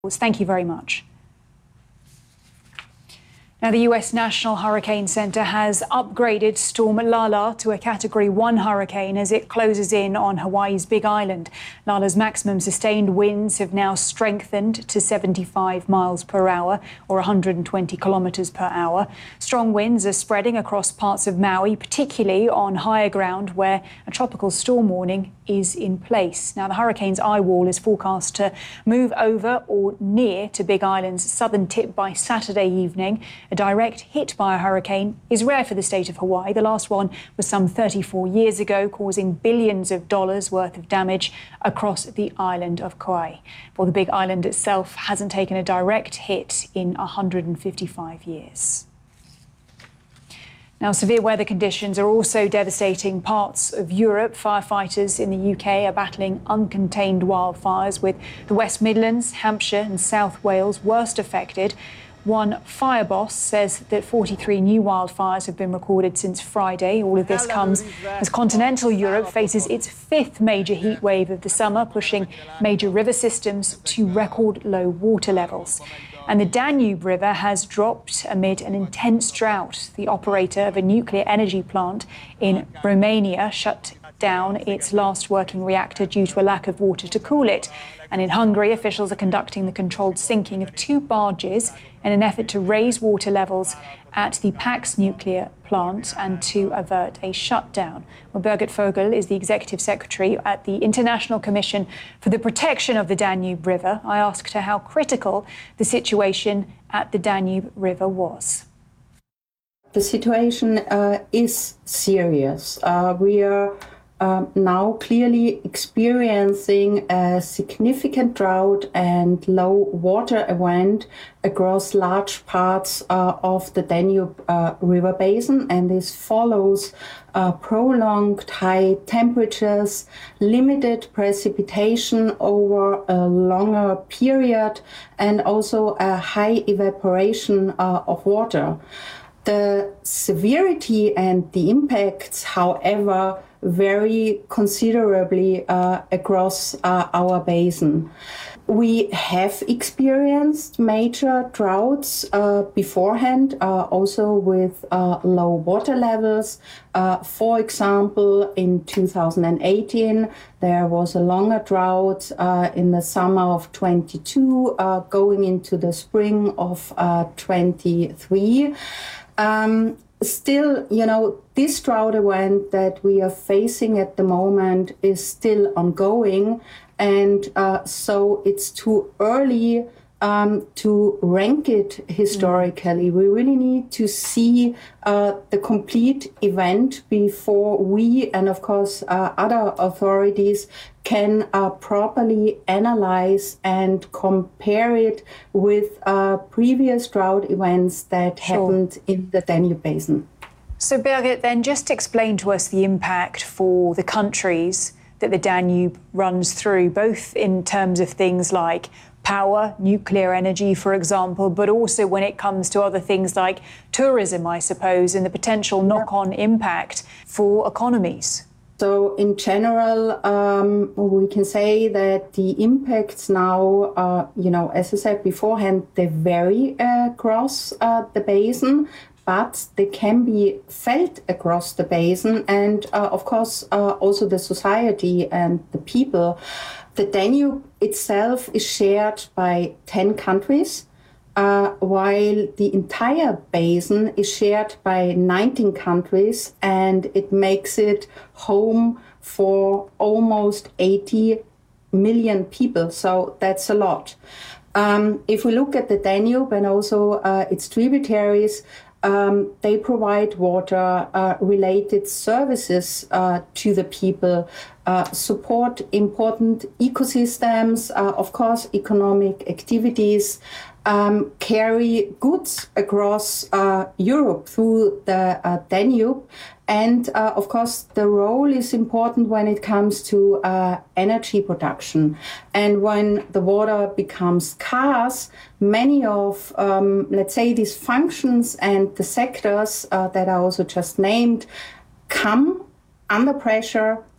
Thank you very much. Now, the U.S. National Hurricane Center has upgraded Storm Lala to a Category 1 hurricane as it closes in on Hawaii's Big Island. Lala's maximum sustained winds have now strengthened to 75 miles per hour or 120 kilometers per hour. Strong winds are spreading across parts of Maui, particularly on higher ground where a tropical storm warning is in place. Now, the hurricane's eye wall is forecast to move over or near to Big Island's southern tip by Saturday evening. A direct hit by a hurricane is rare for the state of Hawaii. The last one was some 34 years ago, causing billions of dollars worth of damage across the island of Kauai. Well, the Big Island itself hasn't taken a direct hit in 155 years. Now, severe weather conditions are also devastating parts of Europe. Firefighters in the UK are battling uncontained wildfires, with the West Midlands, Hampshire and South Wales worst affected. One fire boss says that 43 new wildfires have been recorded since Friday. All of this comes as continental Europe faces its fifth major heat wave of the summer, pushing major river systems to record low water levels. And the Danube River has dropped amid an intense drought. The operator of a nuclear energy plant in Romania shut down its last working reactor due to a lack of water to cool it. And in Hungary, officials are conducting the controlled sinking of two barges in an effort to raise water levels at the Pax nuclear plant and to avert a shutdown. Well, Birgit Vogel is the Executive Secretary at the International Commission for the Protection of the Danube River. I asked her how critical the situation at the Danube River was. The situation is serious. We are now clearly experiencing a significant drought and low water event across large parts of the Danube River basin, and this follows prolonged high temperatures, limited precipitation over a longer period, and also a high evaporation of water. The severity and the impacts, however, vary considerably across our basin. We have experienced major droughts beforehand, also with low water levels. For example, in 2018, there was a longer drought in the summer of 22, going into the spring of 23. Still, this drought event that we are facing at the moment is still ongoing, and so it's too early to rank it historically. We really need to see the complete event before we and, of course, other authorities can properly analyze and compare it with previous drought events that happened in the Danube Basin. So, Birgit, then just explain to us the impact for the countries that the Danube runs through, both in terms of things like power, nuclear energy, for example, but also when it comes to other things like tourism, I suppose, and the potential knock-on impact for economies. So in general, we can say that the impacts now, as I said beforehand, they vary across the basin, but they can be felt across the basin and, of course, also the society and the people. The Danube itself is shared by 10 countries, while the entire basin is shared by 19 countries, and it makes it home for almost 80 million people. So that's a lot. If we look at the Danube and also its tributaries, they provide water-related services to the people, support important ecosystems, of course, economic activities, carry goods across Europe through the Danube. And, of course, the role is important when it comes to energy production. And when the water becomes scarce, many of, let's say, these functions and the sectors that I also just named come under pressure